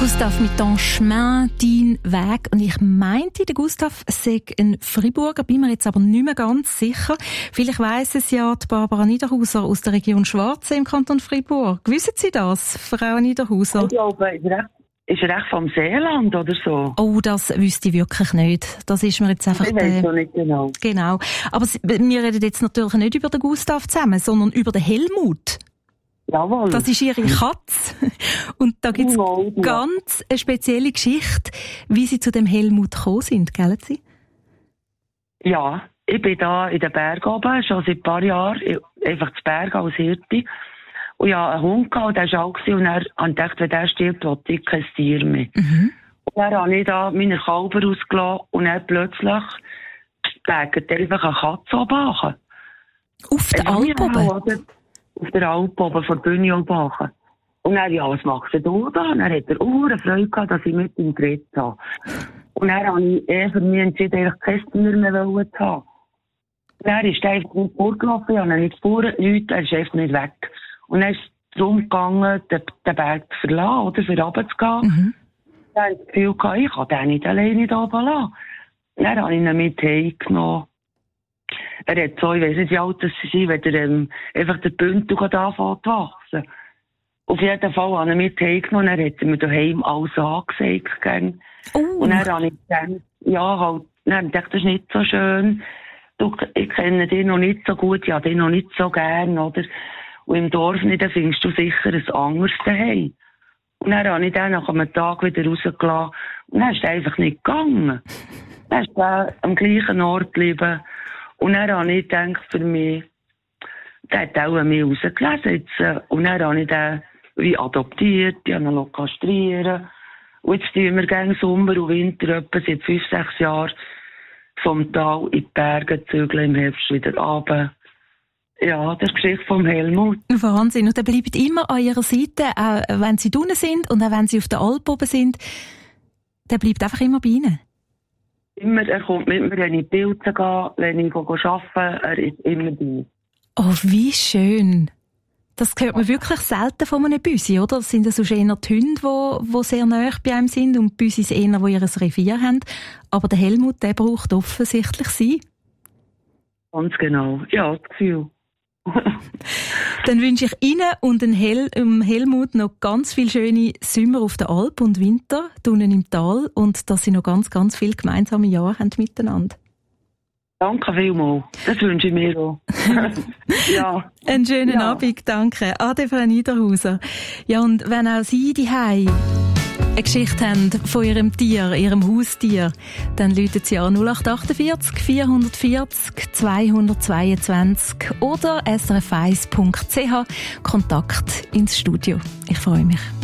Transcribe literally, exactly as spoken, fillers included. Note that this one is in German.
Gustav mit «Ton chemin», «Dein Weg». Und ich meinte, der Gustav sei ein Friburger, bin mir jetzt aber nicht mehr ganz sicher. Vielleicht weiss es ja die Barbara Niederhauser aus der Region Schwarzsee im Kanton Freiburg. Wissen Sie das, Frau Niederhauser? Ich glaube, ist recht, ist recht vom Seeland oder so. Oh, das wüsste ich wirklich nicht. Das ist mir jetzt einfach... Ich weiss noch nicht genau. Genau. Aber wir reden jetzt natürlich nicht über den Gustav zusammen, sondern über den Helmut. Jawohl. Das ist ihre Katze. Und da gibt es Jawohl, ja. ganz eine spezielle Geschichte, wie Sie zu dem Helmut gekommen sind, gell Sie? Ja, ich bin da in den Bergen oben, schon seit ein paar Jahren, einfach zu Bergen als Hirte. Und ich hatte einen Hund gehabt, der war alt gewesen, und dann habe ich gedacht, wenn der stirbt, will ich kein Tier mehr. Mhm. Und dann habe ich da meine Kälber ausgelassen und dann plötzlich legt einfach eine Katze oben an. Auf der Alp oben? Auf der Alp oben, vor der Bühne oben. Und dann, ja, was machst du da? Und dann hat er auch eine Freude gehabt, dass ich mit ihm geredet habe. Und dann habe ich eh für mich entschieden, ich kein Tier mehr zu haben. Dann ist er einfach nicht vorgelaufen, ich habe ihn nicht gespürt, nichts, er ist einfach nicht weg. Und dann ist es darum gegangen, den, den Berg zu verlassen, oder, für runterzugehen. Mhm. Dann habe ich das Gefühl gehabt, ich kann den nicht alleine da oben lassen. Dann habe ich ihn mit heimgenommen. Er hat so, ich weiss nicht, wie alt das sie sind, wenn er ähm, einfach der Bündel anfängt zu wachsen. Auf jeden Fall habe ich ihn mit heimgenommen, dann hat er mir daheim alles angesagt. Oh. Und dann habe ich gedacht, ja, halt, dann habe ich gedacht, das ist nicht so schön. Du, ich kenne dich noch nicht so gut, ich habe dich noch nicht so gern, oder? Und im Dorf nicht, dann findest du sicher ein anderes daheim. Und dann habe ich den nach einem Tag wieder rausgelassen. Und dann ist er einfach nicht gegangen. Dann ist er am gleichen Ort geblieben. Und dann habe ich gedacht, für mich, der hat auch an mich rausgelesen. Jetzt, und dann habe ich den wie adoptiert, ich habe ihn kastrieren. Und jetzt tun wir gegen Sommer und Winter, etwa seit fünf, sechs Jahren, vom Tal in die Berge zügeln, im Herbst wieder runter. Ja, das ist die Geschichte vom Helmut. Wahnsinn. Und er bleibt immer an ihrer Seite, auch wenn sie drinnen sind und auch wenn sie auf der Alp oben sind. Der bleibt einfach immer bei ihnen. Immer, er kommt mit mir, wenn ich Pilze gehe, wenn ich arbeite, er ist immer bei mir. Oh, wie schön. Das hört man wirklich selten von einem Büsi, oder? Das sind ja sonst eher die Hunde, die, die sehr nahe bei einem sind, und die Büsis eher, die ihr Revier haben. Aber der Helmut, der braucht offensichtlich sie. Ganz genau. Ja, das Gefühl. Dann wünsche ich Ihnen und dem Hel- um Helmut noch ganz viele schöne Sommer auf der Alp und Winter unten im Tal, und dass Sie noch ganz, ganz viele gemeinsame Jahre haben miteinander. Danke vielmals. Das wünsche ich mir auch. Ja. Einen schönen ja. Abend, danke. Ade, Frau Niederhauser. Ja, und wenn auch Sie daheim eine Geschichte haben von Ihrem Tier, Ihrem Haustier, dann läuten Sie an null acht achtundvierzig vierhundertvierzig zweihundertzweiundzwanzig oder s r f eins punkt c h. Kontakt ins Studio. Ich freue mich.